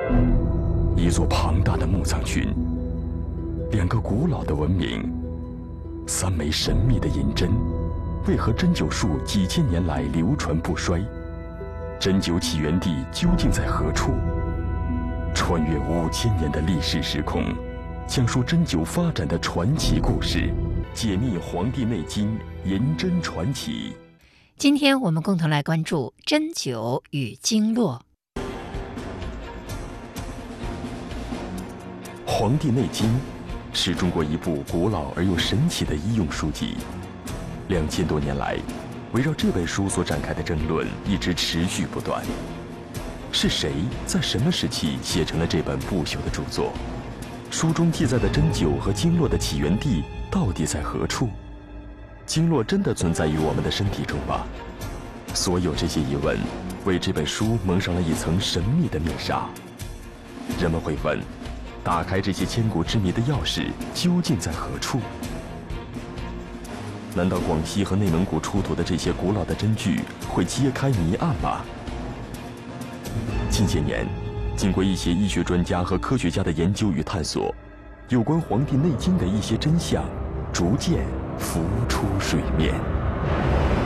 一座庞大的墓葬群，两个古老的文明，三枚神秘的银针，为何针灸术几千年来流传不衰？针灸起源地究竟在何处？穿越5000年的历史时空，讲述针灸发展的传奇故事，解密《黄帝内经》银针传奇。 今天我们共同来关注针灸与经络。 《黄帝内经》是中国一部古老而又神奇的医用书籍。2000多年来，围绕这本书所展开的争论一直持续不断。是谁在什么时期写成了这本不朽的著作？书中记载的针灸和经络的起源地到底在何处？经络真的存在于我们的身体中吗？所有这些疑问为这本书蒙上了一层神秘的面纱。人们会问，打开这些千古之谜的钥匙究竟在何处？难道广西和内蒙古出土的这些古老的针具会揭开谜案吗？近些年，经过一些医学专家和科学家的研究与探索，有关《黄帝内经》的一些真相逐渐浮出水面。